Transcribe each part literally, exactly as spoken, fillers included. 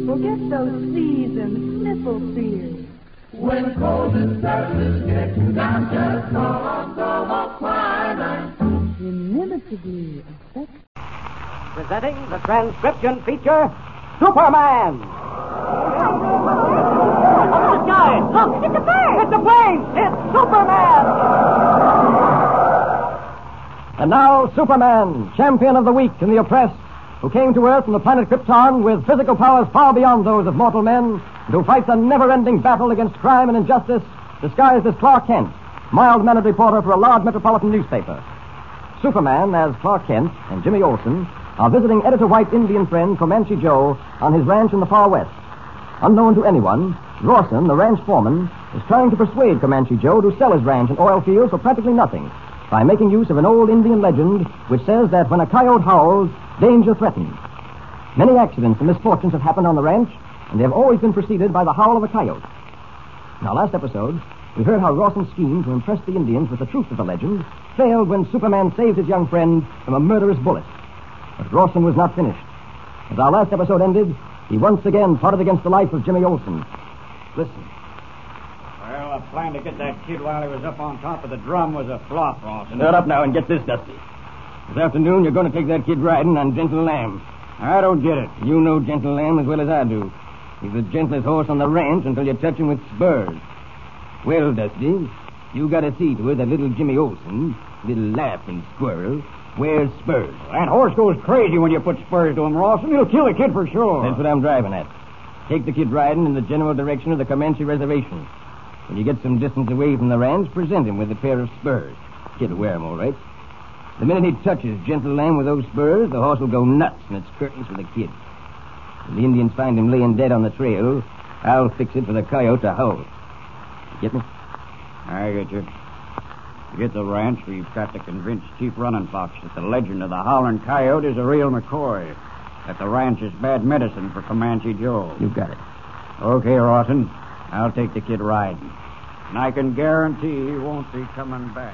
Forget those fleas and sniffle fears. When cold and sadness get you down, just call on Como Quinine. Inimitably effective. Presenting the transcription feature, Superman. The sky! Look, it's a bird! It's a plane! It's Superman! And now, Superman, champion of the weak and the oppressed, who came to Earth from the planet Krypton with physical powers far beyond those of mortal men, and who fights a never-ending battle against crime and injustice, disguised as Clark Kent, mild-mannered reporter for a large metropolitan newspaper. Superman, as Clark Kent, and Jimmy Olsen are visiting Editor White's Indian friend, Comanche Joe, on his ranch in the far west. Unknown to anyone, Rawson, the ranch foreman, is trying to persuade Comanche Joe to sell his ranch and oil fields for practically nothing by making use of an old Indian legend which says that when a coyote howls, danger threatens. Many accidents and misfortunes have happened on the ranch, and they have always been preceded by the howl of a coyote. Now, last episode, we heard how Rawson's scheme to impress the Indians with the truth of the legend failed when Superman saved his young friend from a murderous bullet. But Rawson was not finished. As our last episode ended, he once again plotted against the life of Jimmy Olsen. Listen. Well, the plan to get that kid while he was up on top of the drum was a flop, Rawson. Shut up now and get this, Dusty. This afternoon, you're going to take that kid riding on Gentle Lamb. I don't get it. You know Gentle Lamb as well as I do. He's the gentlest horse on the ranch until you touch him with spurs. Well, Dusty, you got to see to it that little Jimmy Olsen, little laughing squirrel, wears spurs. That horse goes crazy when you put spurs to him, Rawson. He'll kill a kid for sure. That's what I'm driving at. Take the kid riding in the general direction of the Comanche Reservation. When you get some distance away from the ranch, present him with a pair of spurs. Kid will wear them all right. The minute he touches Gentle Lamb with those spurs, the horse will go nuts in its curtains for the kid. When the Indians find him laying dead on the trail, I'll fix it for the coyote to howl. Get me? I get you. To get the ranch, we've got to convince Chief Running Fox that the legend of the howling coyote is a real McCoy. That the ranch is bad medicine for Comanche Joe. You got it. Okay, Rawson. I'll take the kid riding. And I can guarantee he won't be coming back.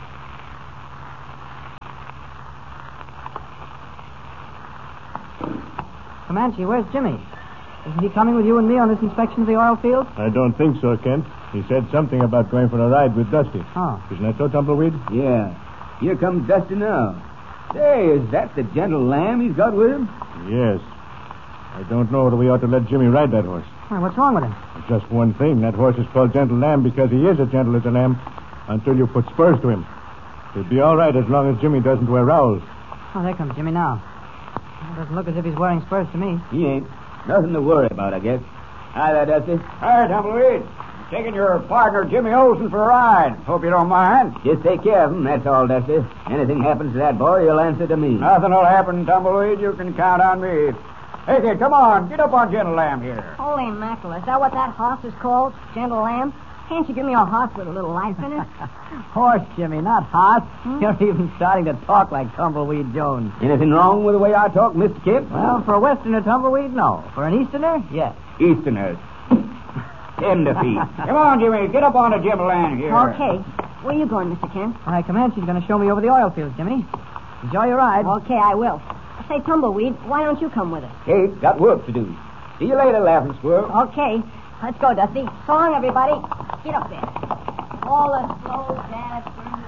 Comanche, where's Jimmy? Isn't he coming with you and me on this inspection of the oil field? I don't think so, Kent. He said something about going for a ride with Dusty. Oh. Isn't that so, Tumbleweed? Yeah. Here comes Dusty now. Say, is that the Gentle Lamb he's got with him? Yes. I don't know whether we ought to let Jimmy ride that horse. Why, what's wrong with him? Just one thing. That horse is called Gentle Lamb because he is as gentle as a lamb until you put spurs to him. He'll be all right as long as Jimmy doesn't wear rowels. Oh, there comes Jimmy now. It doesn't look as if he's wearing spurs to me. He ain't. Nothing to worry about, I guess. Hi there, Dusty. Hi, Tumbleweed. Taking your partner, Jimmy Olsen, for a ride. Hope you don't mind. Just take care of him, that's all, Dusty. Anything happens to that boy, you'll answer to me. Nothing'll happen, Tumbleweed. You can count on me. Hey, kid, come on. Get up on Gentle Lamb here. Holy mackerel, is that what that horse is called? Gentle Lamb? Can't you give me a horse with a little life in it? Horse, Jimmy, not horse. Hmm? You're even starting to talk like Tumbleweed Jones. Anything wrong with the way I talk, Mister Kip? Well, for a Westerner, Tumbleweed, no. For an Easterner, yes. Easterners. Tender feet. Come on, Jimmy. Get up on the Gentle Lamb here. Okay. Where are you going, Mister Kent? All right, Comanche's going to show me over the oil fields, Jimmy. Enjoy your ride. Okay, I will. Say, Tumbleweed, why don't you come with us? Kate, got work to do. See you later, Laughing Squirrel. Okay. Let's go, Dusty. So long, everybody. Get up there. All the slow dad.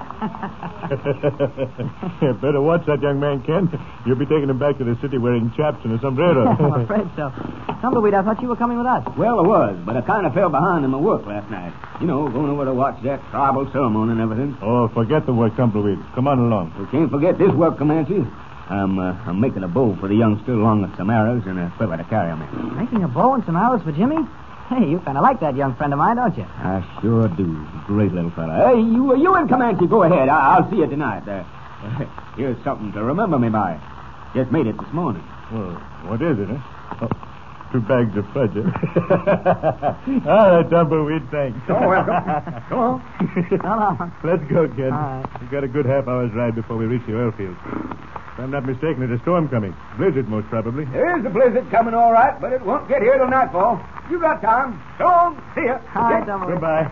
Better watch that young man, Ken. You'll be taking him back to the city wearing chaps and a sombrero. I'm afraid so. Tumbleweed, I thought you were coming with us. Well, I was, but I kind of fell behind in my work last night. You know, going over to watch that tribal ceremony and everything. Oh, forget the work, Tumbleweed. Come on along. We can't forget this work, Comanche. I'm uh, I'm making a bow for the youngster along with some arrows and a quiver to carry him in. Making a bow and some arrows for Jimmy? Hey, you kind of like that young friend of mine, don't you? I sure do. Great little fella. Hey, you you and Comanche, go ahead. I- I'll see you tonight. Uh, here's something to remember me by. Just made it this morning. Well, what is it, huh? Oh, two bags of fudge, eh? All right, Tumbleweed, thanks. Oh, welcome. Come on. Come on. Let's go, kid. All right. We've got a good half hour's ride before we reach the oil field. If I'm not mistaken, there's a storm coming. Blizzard, most probably. There is a blizzard coming all right, but it won't get here till nightfall. You got time. So long. See ya. All right, Tumbleweed. Goodbye.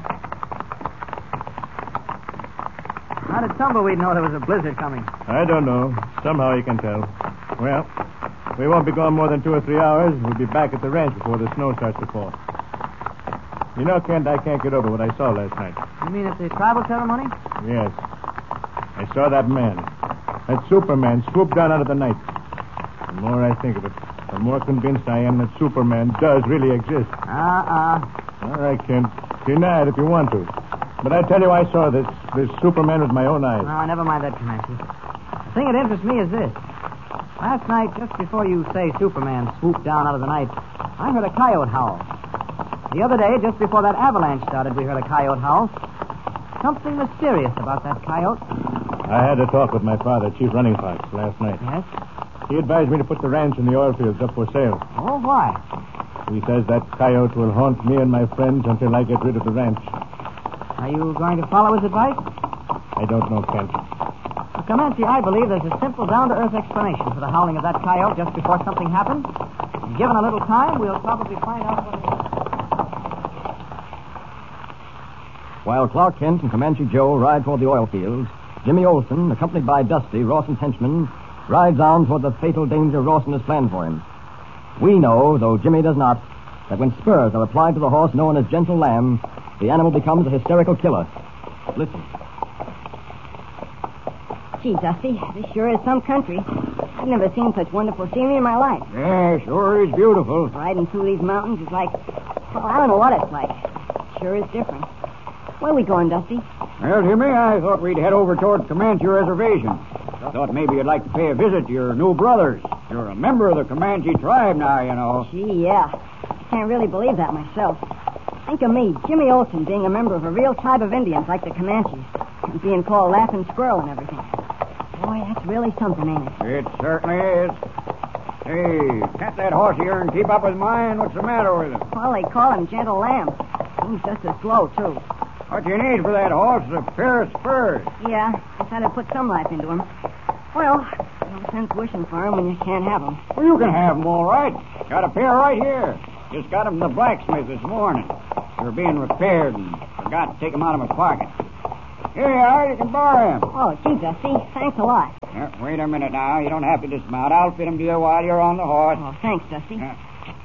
How did Tumbleweed know there was a blizzard coming? I don't know. Somehow you can tell. Well, We won't be gone more than two or three hours. We'll be back at the ranch before the snow starts to fall. You know, Kent, I can't get over what I saw last night. You mean at the tribal ceremony? Yes. I saw that man. That Superman swoop down out of the night. The more I think of it, the more convinced I am that Superman does really exist. Uh-uh. All right, Kent. Deny it if you want to. But I tell you, I saw this, this Superman with my own eyes. No, never mind that, Comanche. The thing that interests me is this. Last night, just before you say Superman swooped down out of the night, I heard a coyote howl. The other day, just before that avalanche started, we heard a coyote howl. Something mysterious about that coyote. I had a talk with my father, Chief Running Fox, last night. Yes? He advised me to put the ranch and the oil fields up for sale. Oh, why? He says that coyote will haunt me and my friends until I get rid of the ranch. Are you going to follow his advice? I don't know, Kent. Well, Comanche, I believe there's a simple, down-to-earth explanation for the howling of that coyote just before something happened. And given a little time, we'll probably find out what it is. While Clark Kent and Comanche Joe ride toward the oil fields, Jimmy Olsen, accompanied by Dusty, Rawson's henchman, rides on toward the fatal danger Rawson has planned for him. We know, though Jimmy does not, that when spurs are applied to the horse known as Gentle Lamb, the animal becomes a hysterical killer. Listen. Gee, Dusty, this sure is some country. I've never seen such wonderful scenery in my life. Yeah, sure is beautiful. Riding through these mountains is like, well, I don't know what it's like. Sure is different. Where are we going, Dusty? Well, Jimmy, I thought we'd head over toward Comanche Reservation. Thought maybe you'd like to pay a visit to your new brothers. You're a member of the Comanche tribe now, you know. Gee, yeah. I can't really believe that myself. Think of me, Jimmy Olsen, being a member of a real tribe of Indians like the Comanches. And being called Laughing Squirrel and everything. Boy, that's really something, ain't it? It certainly is. Hey, can't that horse of yours keep up with mine? What's the matter with him? Well, they call him Gentle Lamb. He's just as slow, too. What you need for that horse is a pair of spurs. Yeah, guess I'd have put some life into him. Well, no sense wishing for him when you can't have him. Well, you can have them all right. Got a pair right here. Just got them from the blacksmith this morning. They were being repaired and forgot to take them out of my pocket. Here you are. You can borrow them. Oh, gee, Dusty, thanks a lot. Uh, wait a minute now. You don't have to dismount. I'll fit them to you while you're on the horse. Oh, thanks, Dusty. Uh,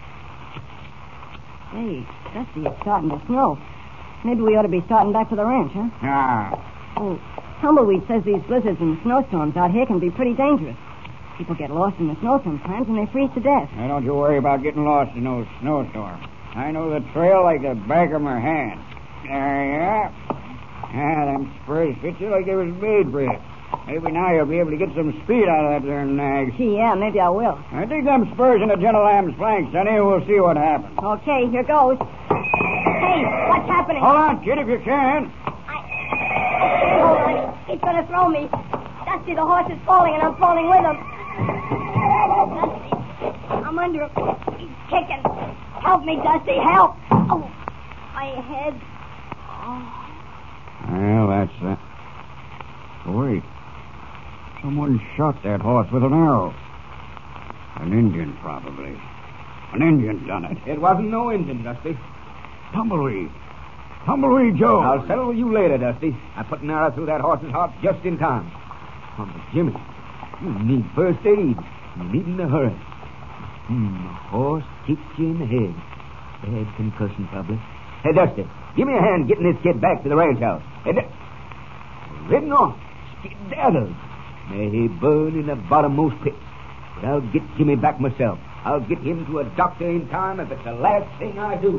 Hey, Dusty, it's starting to snow. Maybe we ought to be starting back to the ranch, huh? ah. Oh, Tumbleweed says these blizzards and snowstorms out here can be pretty dangerous. People get lost in the snow sometimes and they freeze to death. Now, don't you worry about getting lost in those snowstorms. I know the trail like the back of my hand. There you are. Ah, them spurs fit you like they was made for you. Maybe now you'll be able to get some speed out of that there nag. Gee, yeah, maybe I will. I dig them spurs into Gentle Lamb's flanks, Sonny, and we'll see what happens. Okay, here goes. Hey, what's happening? Hold on, kid, if you can. Hold on. He's going to throw me. Dusty, the horse is falling, and I'm falling with him. Dusty, I'm under him. He's kicking. Help me, Dusty, help. Oh, my head. Oh. Well, that's that. Wait. Someone shot that horse with an arrow. An Indian, probably. An Indian done it. It wasn't no Indian, Dusty. Tumbleweed. Tumbleweed Joe. I'll settle with you later, Dusty. I put an arrow through that horse's heart just in time. Oh, but Jimmy, you need first aid. You need in a hurry. Hmm, the horse kicked you in the head. Bad concussion, probably. Hey, Dusty, give me a hand getting this kid back to the ranch house. Hey, Du- Ridden off. Skedaddled. May he burn in the bottommost pit. But I'll get Jimmy back myself. I'll get him to a doctor in time if it's the last thing I do.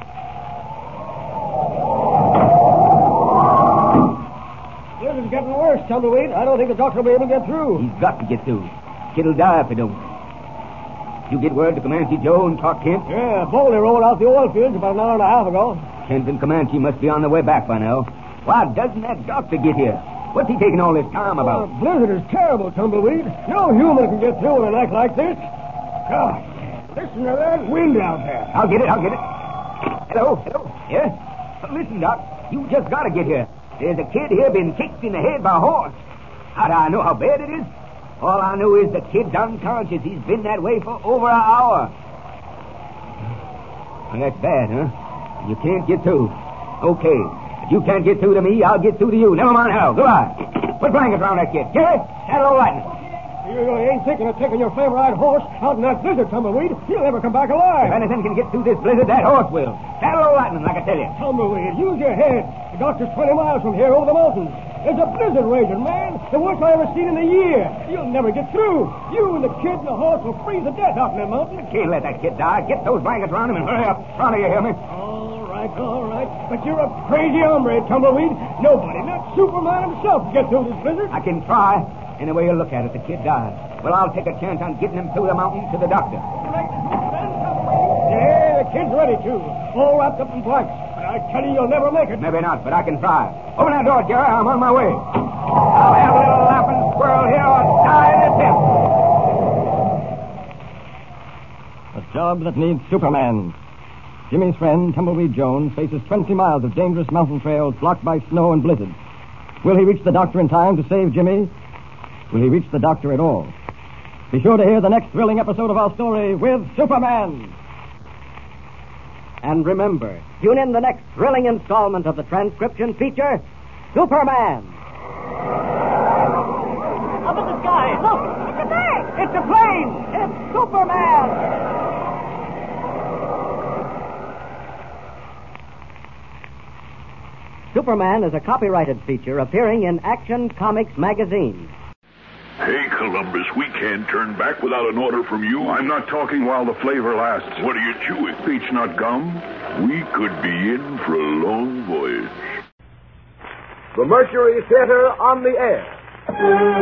This is getting worse, Tumbleweed. I don't think the doctor will be able to get through. He's got to get through. Kid'll die if he don't. You get word to Comanche Joe and Clark Kent? Yeah, Boley rolled out the oil fields about an hour and a half ago. Kent and Comanche must be on their way back by now. Why doesn't that doctor get here? What's he taking all this time about? Oh, the blizzard is terrible, Tumbleweed. No human can get through in a night like this. God, listen to that wind out there. I'll get it, I'll get it. Hello, hello. Yeah? Uh, listen, Doc, you just got to get here. There's a kid here been kicked in the head by a horse. How do I know how bad it is? All I know is the kid's unconscious. He's been that way for over an hour. Well, that's bad, huh? You can't get through. Okay. If you can't get through to me, I'll get through to you. Never mind how. Goodbye. Put blankets around that kid. Jerry, saddle old lightning. You ain't thinking of taking your favorite horse out in that blizzard, Tumbleweed. He'll never come back alive. If anything can get through this blizzard, that horse will. Saddle lightning, like I tell you. Tumbleweed, use your head. The doctor's twenty miles from here over the mountains. There's a blizzard raging, man. The worst I ever seen in a year. You'll never get through. You and the kid and the horse will freeze to death out in that mountain. Can't let that kid die. Get those blankets around him and hurry up. Front of you, hear me? All right, all right. But you're a crazy hombre, Tumbleweed. Nobody, not Superman himself, can get through this blizzard. I can try. Any way you look at it, the kid dies. Well, I'll take a chance on getting him through the mountain to the doctor. Yeah, the kid's ready, too. All wrapped up in blankets. But I tell you, you'll never make it. Maybe not, but I can try. Open that door, Jerry. I'm on my way. I'll have a little laughing squirrel here or die in a tent. A job that needs Superman. Jimmy's friend, Tumbleweed Jones, faces twenty miles of dangerous mountain trails blocked by snow and blizzard. Will he reach the doctor in time to save Jimmy? Will he reach the doctor at all? Be sure to hear the next thrilling episode of our story with Superman. And remember, tune in the next thrilling installment of the transcription feature, Superman. Up in the sky, look! It's a bird! It's a plane! It's Superman! Superman is a copyrighted feature appearing in Action Comics magazine. Hey, Columbus, we can't turn back without an order from you. I'm not talking while the flavor lasts. What are you chewing? Beach nut gum? We could be in for a long voyage. The Mercury Theater on the air.